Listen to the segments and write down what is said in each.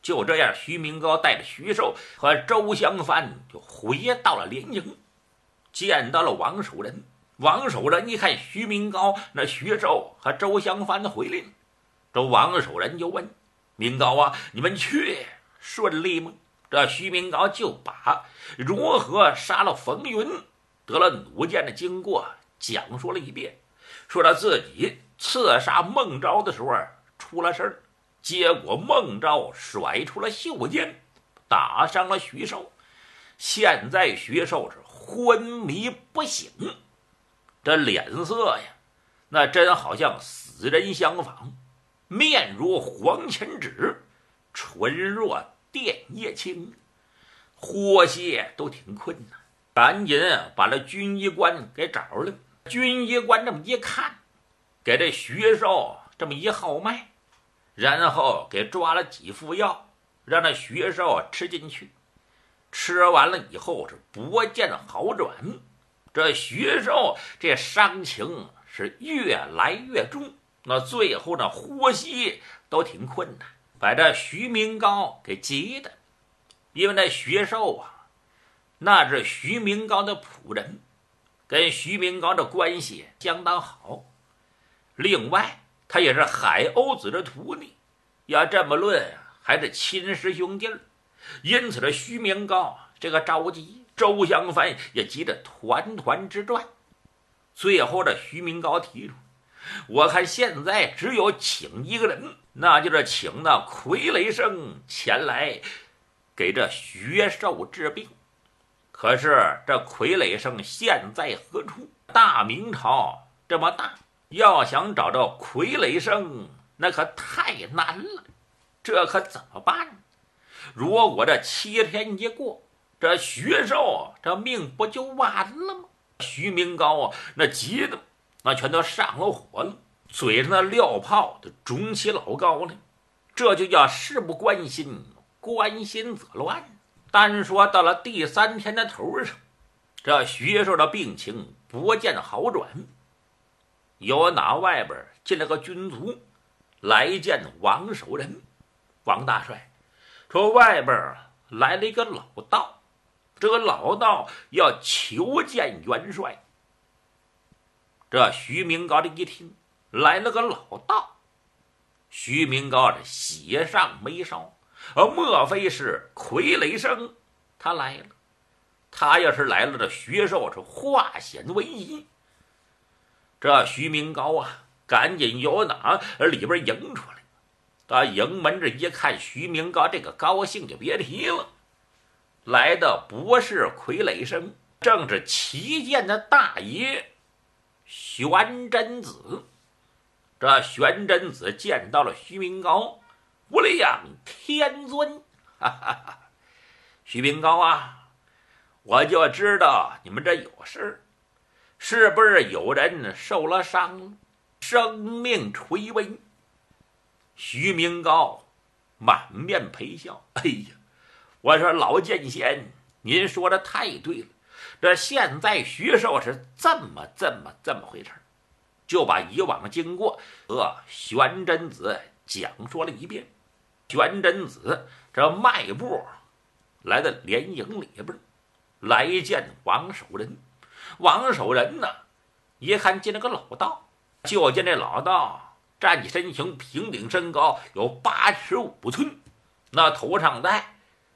就这样，徐明高带着徐寿和周香帆就回到了连营，见到了王守仁。王守仁一看徐明高、那徐寿和周香帆的回来，这王守仁就问明高啊：“你们去顺利吗？”这徐明高就把如何杀了冯云、得了弩箭的经过讲述了一遍，说他自己刺杀孟昭的时候出了事儿，结果孟昭甩出了袖箭，打伤了徐寿。现在徐寿是昏迷不醒，这脸色呀，那真好像死人相仿，面如黄泉纸，唇若电叶青，呼吸都挺困难。赶紧把这军医官给找来。军医官这么一看，给这徐寿这么一号脉，然后给抓了几副药，让这徐寿吃进去。吃完了以后是不见好转，这徐寿这伤情是越来越重，那最后呢呼吸都挺困难，把这徐明高给急的。因为这徐寿啊，那是徐明高的仆人，跟徐明高的关系相当好。另外他也是海鸥子的徒弟，要这么论还是亲师兄弟儿。因此这徐明高这个着急，周香帆也急得团团直转。最后这徐明高提出，我看现在只有请一个人，那就是请那傀儡生前来给这徐寿治病。可是这傀儡生现在何处？大明朝这么大，要想找到傀儡生那可太难了，这可怎么办？如果这7天一过，这徐寿这命不就完了吗？徐明高啊，那急的那全都上了火了，嘴上的料泡都肿起老高了。这就叫事不关心，关心则乱。单说到了第3天的头上，这徐寿的病情不见好转。有哪外边进了个军卒来见王守仁，王大帅说外边来了一个老道，这个老道要求见元帅。这徐明高这一听来了个老道，徐明高这喜上眉梢，莫非是傀儡生他来了？他要是来了，这徐寿是化险为夷。这徐明高啊，赶紧由哪里边迎出来。到营门这一看，徐明高这个高兴就别提了。来的不是傀儡生，正是旗舰的大爷玄真子。这玄真子见到了徐明高，无量天尊，哈哈哈！徐明高啊，我就知道你们这有事，是不是有人受了伤，生命垂危？徐明高满面陪笑，哎呀，我说老剑仙，您说的太对了，这现在徐寿是这么回事，就把以往的经过和玄真子讲说了一遍。玄真子这迈步来到连营里边，来见王守仁。王守仁呢，一看见了个老道，就见这老道站起身形，平顶身高有8尺5寸，那头上戴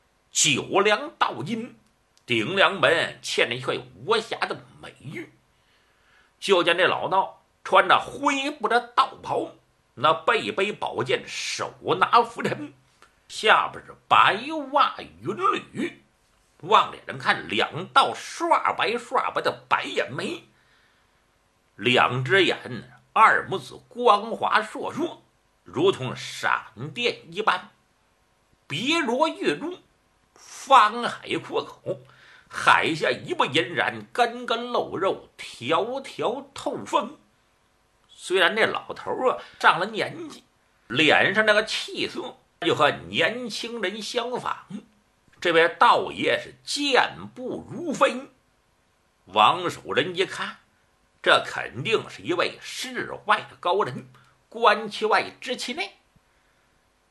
9梁道金，顶梁门嵌着一块无瑕的美玉。就见这老道穿着灰布的道袍，那背背宝剑，手拿拂尘，下边是白袜云履，往脸上看2道刷白的白眼眉，2只眼2目子光滑烁烁，如同闪电一般，鼻若月珠，方海阔口，海下一不隐然，根根露肉，条条透风。虽然这老头上了年纪，脸上那个气色就和年轻人相仿，这位道爷是健步如飞。王守仁一看，这肯定是一位世外的高人，观其外知其内。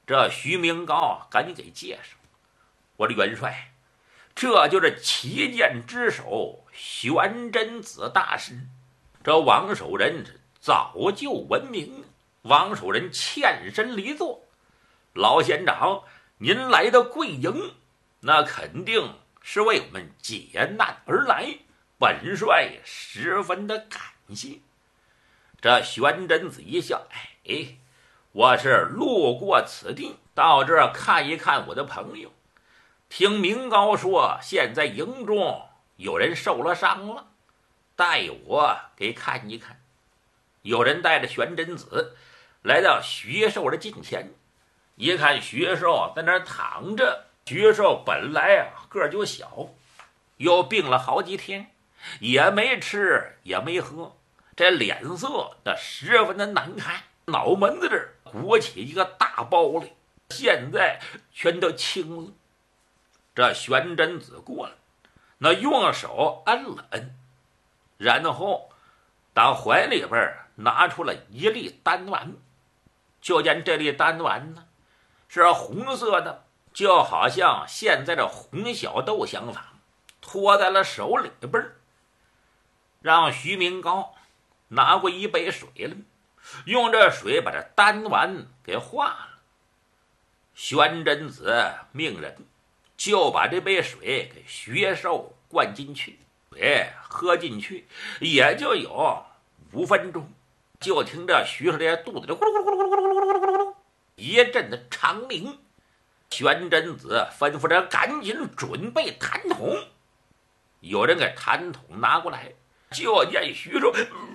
这徐明高赶紧给介绍：“我的元帅，这就是旗剑之首玄真子大师。这王守仁早就闻名，王守仁欠身离座。老县长，您来的贵营，那肯定是为我们解难而来，本帅十分的感谢。”这玄真子一笑：“哎，我是路过此地，到这儿看一看我的朋友。听明高说，现在营中有人受了伤了，带我给看一看。”有人带着玄真子来到徐寿的近前，一看徐寿在那儿躺着。徐寿本来个儿就小，又病了好几天，也没吃也没喝，这脸色的十分的难看，脑门子这儿鼓起一个大包来，现在全都青了。这玄真子过来，那用手摁了摁，然后打怀里边拿出了一粒丹丸。就见这粒丹丸呢是红色的，就好像现在的红小豆相仿，托在了手里边。让徐明高拿过一杯水了，用这水把这丹丸给化了。玄真子命人就把这杯水给徐寿灌进去，水喝进去也就有5分钟，就听着徐寿这肚子里咕噜咕噜咕噜咕噜咕噜咕噜咕噜咕噜一阵的长鸣。玄真子吩咐着赶紧准备痰桶，有人给痰桶拿过来，就见徐寿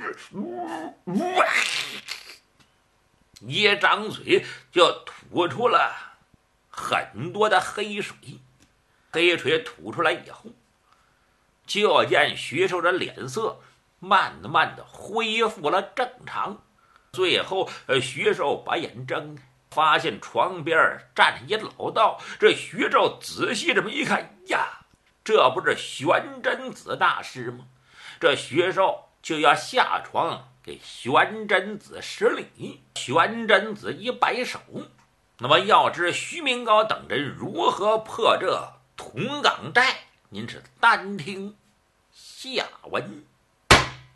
一张嘴就吐出了很多的黑水。黑水吐出来以后，就见徐寿的脸色慢慢的恢复了正常。最后徐寿把眼睁开，发现床边站着一老道。这徐寿仔细这么一看，呀，这不是玄真子大师吗？这徐寿就要下床给玄真子施礼。玄真子一摆手。那么要知徐明高等人如何破这铜岗寨，您是单听下文。